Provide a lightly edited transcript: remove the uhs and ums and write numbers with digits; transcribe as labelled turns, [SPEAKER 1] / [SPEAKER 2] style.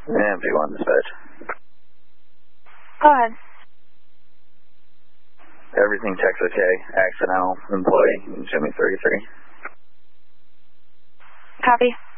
[SPEAKER 1] MP1 dispatch.
[SPEAKER 2] Go ahead.
[SPEAKER 1] Everything checks okay. Accidental employee, Jimmy 33.
[SPEAKER 2] Copy.